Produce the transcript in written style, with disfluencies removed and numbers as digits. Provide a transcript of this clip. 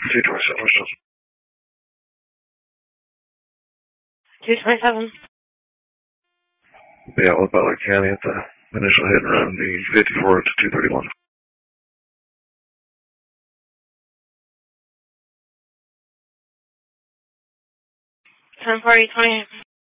227. 227. Yeah, with Butler County at the initial hit and run, the 54 to 231. 1040, 28.